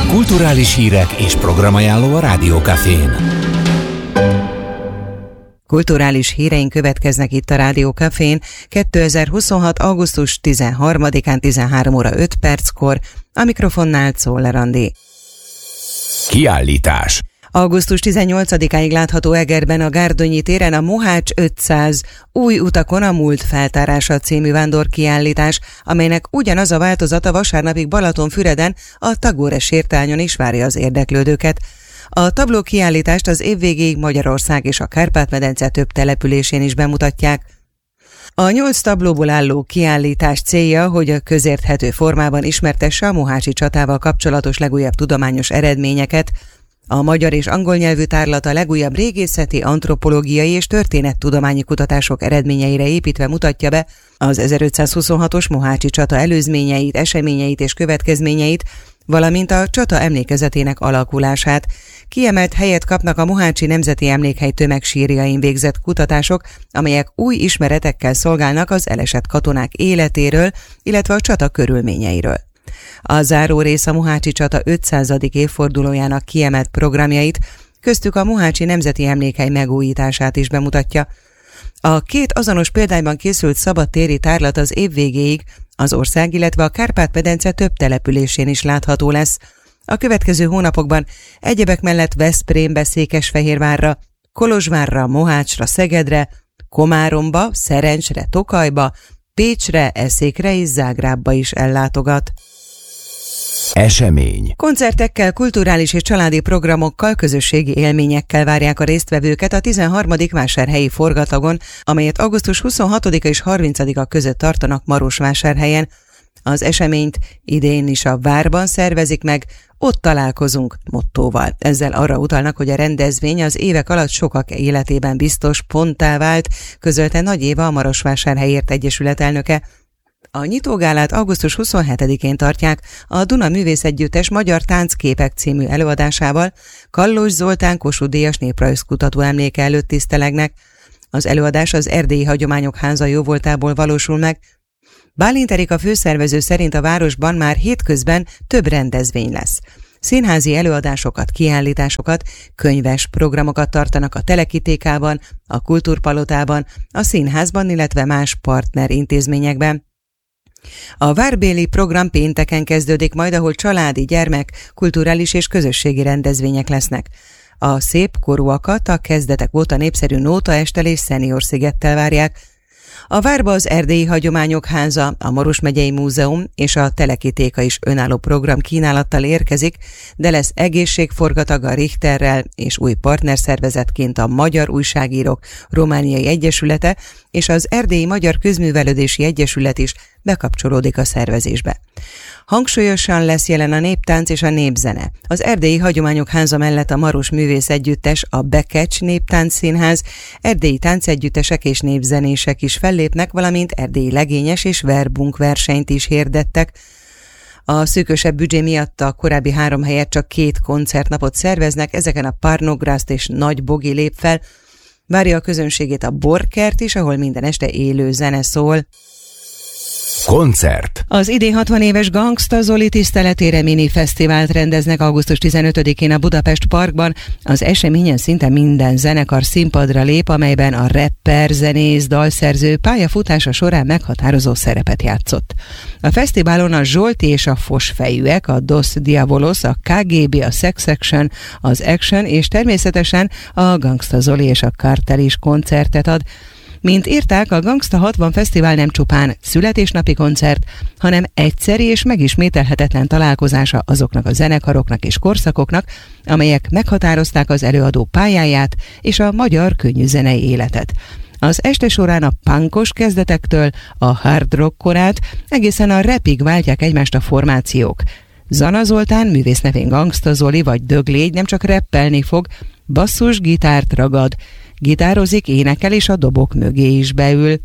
Kulturális hírek és programajánló a Rádiókafén. Kulturális híreink következnek itt a Rádiókafén 2026. augusztus 13-án 13 óra 5 perckor, a mikrofonnál Czoller Andi. Kiállítás. Augusztus 18-áig látható Egerben a Gárdonyi téren a Mohács 500 új utakon a múlt feltárása című vándorkiállítás, amelynek ugyanaz a változata vasárnapig Balatonfüreden a Tagore sétányon is várja az érdeklődőket. A tabló kiállítást az év végéig Magyarország és a Kárpát-medence több településén is bemutatják. A 8 tablóból álló kiállítás célja, hogy a közérthető formában ismertesse a mohácsi csatával kapcsolatos legújabb tudományos eredményeket. A magyar és angol nyelvű tárlat a legújabb régészeti, antropológiai és történettudományi kutatások eredményeire építve mutatja be az 1526-os mohácsi csata előzményeit, eseményeit és következményeit, valamint a csata emlékezetének alakulását. Kiemelt helyet kapnak a Mohácsi Nemzeti Emlékhely tömegsírjain végzett kutatások, amelyek új ismeretekkel szolgálnak az elesett katonák életéről, illetve a csata körülményeiről. A záró rész a Mohácsi csata 500. évfordulójának kiemelt programjait, köztük a Mohácsi Nemzeti Emlékhely megújítását is bemutatja. A két azonos példányban készült szabadtéri tárlat az év végéig az ország, illetve a Kárpát-medence több településén is látható lesz. A következő hónapokban egyebek mellett Veszprémbe, Székesfehérvárra, Kolozsvárra, Mohácsra, Szegedre, Komáromba, Szerencsre, Tokajba, Pécsre, Eszékre és Zágrábba is ellátogat. Esemény. Koncertekkel, kulturális és családi programokkal, közösségi élményekkel várják a résztvevőket a 13. vásárhelyi forgatagon, amelyet augusztus 26-a és 30-a között tartanak Marosvásárhelyen. Az eseményt idén is a Várban szervezik meg, ott találkozunk mottóval. Ezzel arra utalnak, hogy a rendezvény az évek alatt sokak életében biztos ponttá vált, közölte Nagy Éva, a Marosvásárhelyért Egyesület elnöke. A nyitógálát augusztus 27-én tartják a Duna Művészegyüttes Magyar Táncképek című előadásával, Kallós Zoltán Kossuth-díjas néprajzkutató emléke előtt tisztelegnek. Az előadás az Erdélyi Hagyományok Háza jóvoltából valósul meg. Bálint Erika főszervező szerint a városban már hétközben több rendezvény lesz. Színházi előadásokat, kiállításokat, könyves programokat tartanak a Telekitékában, a Kultúrpalotában, a színházban, illetve más partner intézményekben. A várbéli program pénteken kezdődik majd, ahol családi, gyermek, kulturális és közösségi rendezvények lesznek. A szép korúakat a kezdetek óta népszerű Nótaesttel és Szenior Szigettel várják. A várba az Erdélyi Hagyományok Háza, a Maros megyei múzeum és a Telekitéka is önálló program kínálattal érkezik, de lesz egészségforgatag a Richterrel és új partnerszervezetként a Magyar Újságírók Romániai Egyesülete és az Erdélyi Magyar Közművelődési Egyesület is bekapcsolódik a szervezésbe. Hangsúlyosan lesz jelen a néptánc és a népzene. Az Erdélyi Hagyományok Háza mellett a Maros Művész Együttes, a Bekecs Néptánc Színház, erdélyi táncegyüttesek és népzenések is fellépnek, valamint erdélyi legényes és verbunk versenyt is hirdettek. A szűkösebb büdzsé miatt a korábbi 3 helyett csak 2 koncertnapot szerveznek, ezeken a Parnograszt és Nagy Bogi lép fel. Várja a közönségét a Borkert is, ahol minden este élő zene szól. Koncert. Az idén 60 éves Gangsta Zoli tiszteletére mini fesztivált rendeznek augusztus 15-én a Budapest Parkban. Az eseményen szinte minden zenekar színpadra lép, amelyben a rapper, zenész, dalszerző pályafutása során meghatározó szerepet játszott. A fesztiválon a Zsolti és a Fosfejűek, a Dos Diabolos, a KGB, a Sex Action, az Action és természetesen a Gangsta Zoli és a Kartel is koncertet ad. Mint írták, a Gangsta 60 Fesztivál nem csupán születésnapi koncert, hanem egyszeri és megismételhetetlen találkozása azoknak a zenekaroknak és korszakoknak, amelyek meghatározták az előadó pályáját és a magyar könnyűzenei életet. Az este során a punkos kezdetektől a hard rock korát egészen a rapig váltják egymást a formációk. Zana Zoltán, művész nevén Gangsta Zoli vagy Döglégy nem csak rappelni fog, basszus gitárt ragad, gitározik, énekel és a dobok mögé is beül.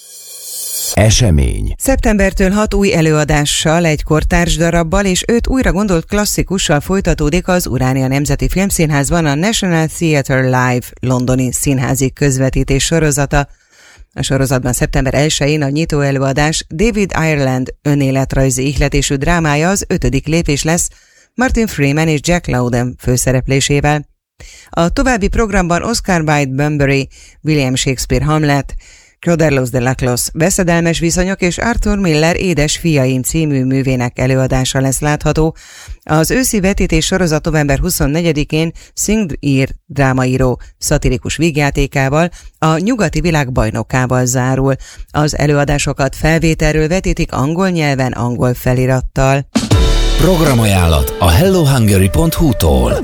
Esemény. Szeptembertől 6 új előadással, egy kortárs darabbal és 5 újra gondolt klasszikussal folytatódik az Uránia Nemzeti Filmszínházban a National Theatre Live londoni színházi közvetítés sorozata. A sorozatban szeptember 1-én a nyitó előadás David Ireland önéletrajzi ihletésű drámája, az 5. lépés lesz, Martin Freeman és Jack Lowden főszereplésével. A további programban Oscar Wilde Bunbury, William Shakespeare Hamlet, Cloderlos de Laclos veszedelmes viszonyok és Arthur Miller Édes fiaim című művének előadása lesz látható. Az őszi vetítés sorozat november 24-én Szingír drámaíró szatirikus vígjátékával, a nyugati világ bajnokával zárul. Az előadásokat felvételről vetítik angol nyelven, angol felirattal. Programajánlat a hellohungary.hu-tól.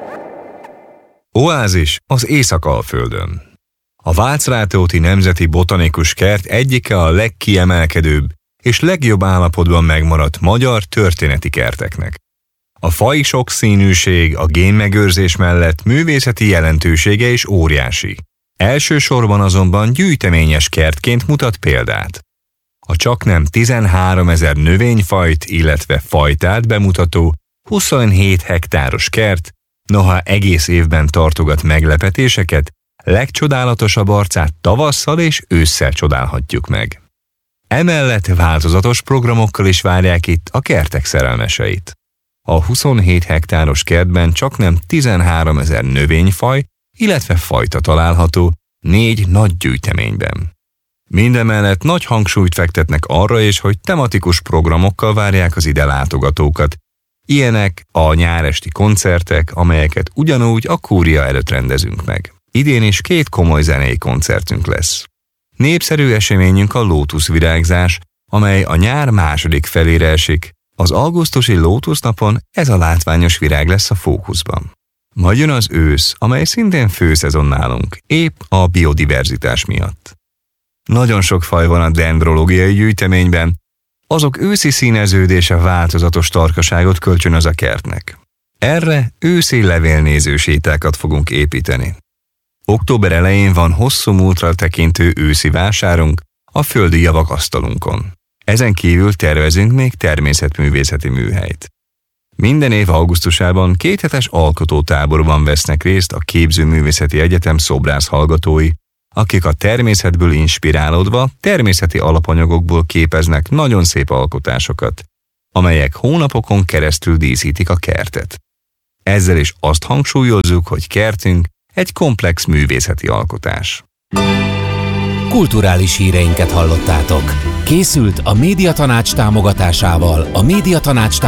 Oázis az Észak-Alföldön. A Vácrátóti Nemzeti Botanikus Kert egyike a legkiemelkedőbb és legjobb állapotban megmaradt magyar történeti kerteknek. A faji sokszínűség a génmegőrzés mellett művészeti jelentősége is óriási. Elsősorban azonban gyűjteményes kertként mutat példát. A csaknem 13 000 növényfajt, illetve fajtát bemutató 27 hektáros kert, noha egész évben tartogat meglepetéseket, legcsodálatosabb arcát tavasszal és ősszel csodálhatjuk meg. Emellett változatos programokkal is várják itt a kertek szerelmeseit. A 27 hektáros kertben csaknem 13 000 növényfaj, illetve fajta található 4 nagy gyűjteményben. Mindemellett nagy hangsúlyt fektetnek arra is, hogy tematikus programokkal várják az ide látogatókat. Ilyenek a nyáresti koncertek, amelyeket ugyanúgy a kúria előtt rendezünk meg. Idén is 2 komoly zenei koncertünk lesz. Népszerű eseményünk a lótuszvirágzás, amely a nyár második felére esik. Az augusztusi lótusznapon ez a látványos virág lesz a fókuszban. Majd jön az ősz, amely szintén főszezon nálunk, épp a biodiverzitás miatt. Nagyon sok faj van a dendrológiai gyűjteményben, azok őszi színeződése változatos tarkaságot kölcsönöz a kertnek. Erre őszi levélnéző sétákat fogunk építeni. Október elején van hosszú múltra tekintő őszi vásárunk a földi javak asztalunkon. Ezen kívül tervezünk még természetművészeti műhelyt. Minden év augusztusában 2 hetes alkotótáborban vesznek részt a Képzőművészeti Egyetem szobrász hallgatói, akik a természetből inspirálódva természeti alapanyagokból képeznek nagyon szép alkotásokat, amelyek hónapokon keresztül díszítik a kertet. Ezzel is azt hangsúlyozzuk, hogy kertünk egy komplex művészeti alkotás. Kulturális híreinket hallottátok. Készült a Médiatanács támogatásával a Médiatanács